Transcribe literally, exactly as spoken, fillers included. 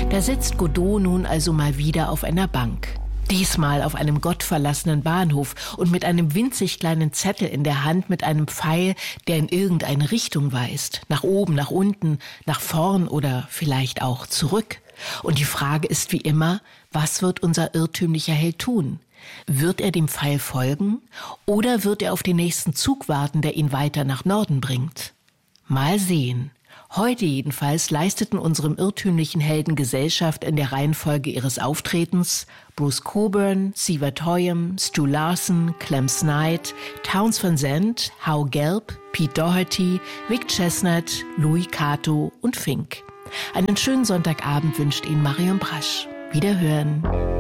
Da sitzt Godot nun also mal wieder auf einer Bank. Diesmal auf einem gottverlassenen Bahnhof und mit einem winzig kleinen Zettel in der Hand mit einem Pfeil, der in irgendeine Richtung weist. Nach oben, nach unten, nach vorn oder vielleicht auch zurück. Und die Frage ist wie immer, was wird unser irrtümlicher Held tun? Wird er dem Pfeil folgen oder wird er auf den nächsten Zug warten, der ihn weiter nach Norden bringt? Mal sehen. Heute jedenfalls leisteten unserem irrtümlichen Helden Gesellschaft in der Reihenfolge ihres Auftretens Bruce Cockburn, Siewert Hoyam, Stu Larson, Clem Snide, Townes Van Zandt, Hal Gelb, Pete Doherty, Vic Chesnutt, Louis Kato und Fink. Einen schönen Sonntagabend wünscht Ihnen Marion Brasch. Wiederhören.